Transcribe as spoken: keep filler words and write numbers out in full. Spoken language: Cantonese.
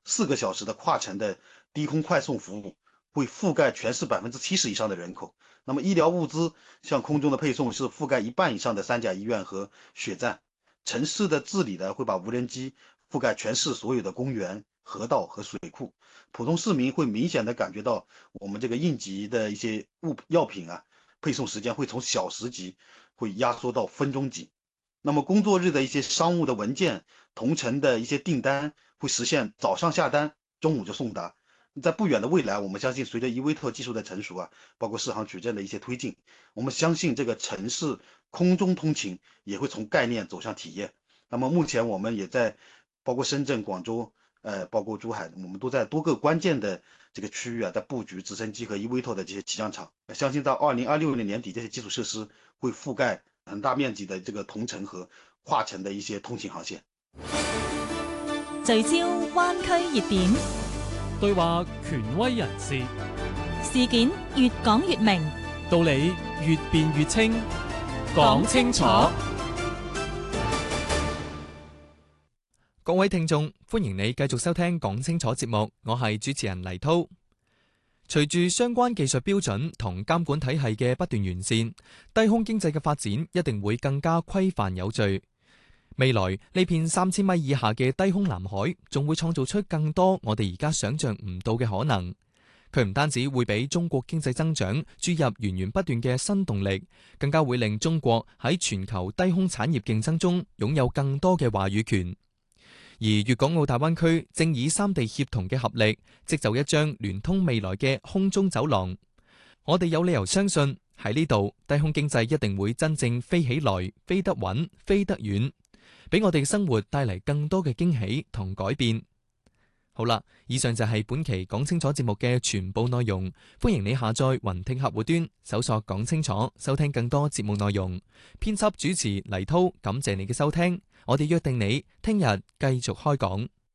四个小时的跨程的低空快送服务，会覆盖全市百分之七十以上的人口。那么医疗物资像空中的配送是覆盖一半以上的三甲医院和血站。城市的治理呢，会把无人机覆盖全市所有的公园、河道和水库。普通市民会明显的感觉到，我们这个应急的一些物药品啊，配送时间会从小时级会压缩到分钟级。那么工作日的一些商务的文件、同城的一些订单会实现早上下单，中午就送达。在不远的未来，我们相信随着 e v t o 技术的成熟啊，包括适航取证的一些推进，我们相信这个城市空中通勤也会从概念走向体验。那么目前我们也在包括深圳、广州，呃，包括珠海，我们都在多个关键的这个区域啊，在布局直升机和 e v t o 的这些起降场。相信到二零二六年年底，这些基础设施会覆蓋很大面積的這個同城和跨城的一些通勤航線。 聚焦灣區熱點， 對話權威人士， 事件越講越明， 道理越辯越清，講清楚。 各位聽眾，歡迎你繼續收聽講清楚節目，我係主持人黎滔。隨住相關技術標準同監管體系嘅不斷完善，低空經濟嘅發展一定會更加規範有序。未來呢片三千米以下嘅低空藍海，仲會創造出更多我哋而家想象唔到嘅可能。佢唔單止會俾中國經濟增長注入源源不斷嘅新動力，更加會令中國喺全球低空產業競爭中擁有更多嘅話語權。而粵港澳大灣區正以三地協同嘅合力，織就一張聯通未來嘅空中走廊。我哋有理由相信喺呢度，低空經濟一定會真正飛起來，飛得穩，飛得遠，俾我哋生活帶嚟更多嘅驚喜同改變。好啦，以上就係本期講清楚節目嘅全部內容。歡迎你下載雲聽客戶端，搜索講清楚，收聽更多節目內容。編輯主持黎滔，感謝你嘅收聽。我哋約定你聽日繼續開講。